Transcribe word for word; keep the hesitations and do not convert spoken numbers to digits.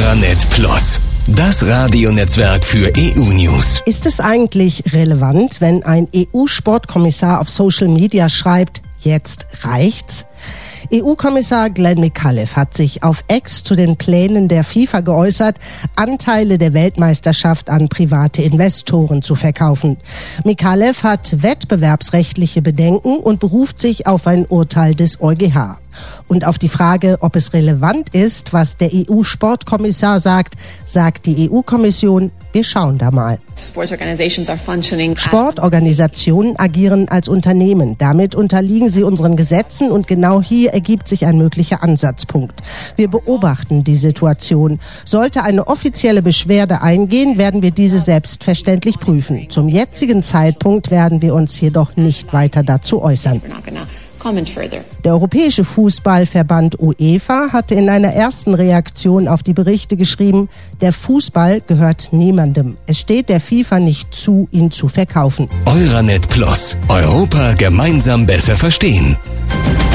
Euranet Plus, das Radionetzwerk für E U-News. Ist es eigentlich relevant, wenn ein E U-Sportkommissar auf Social Media schreibt, jetzt reicht's? E U-Kommissar Glenn Micallef hat sich auf X zu den Plänen der FIFA geäußert, Anteile der Weltmeisterschaft an private Investoren zu verkaufen. Micallef hat wettbewerbsrechtliche Bedenken und beruft sich auf ein Urteil des EuGH. Und auf die Frage, ob es relevant ist, was der E U-Sportkommissar sagt, sagt die E U-Kommission, wir schauen da mal. Sportorganisationen agieren als Unternehmen. Damit unterliegen sie unseren Gesetzen und genau hier ergibt sich ein möglicher Ansatzpunkt. Wir beobachten die Situation. Sollte eine offizielle Beschwerde eingehen, werden wir diese selbstverständlich prüfen. Zum jetzigen Zeitpunkt werden wir uns jedoch nicht weiter dazu äußern. Der Europäische Fußballverband UEFA hatte in einer ersten Reaktion auf die Berichte geschrieben, der Fußball gehört niemandem. Es steht der FIFA nicht zu, ihn zu verkaufen. Euranet Plus. Europa gemeinsam besser verstehen.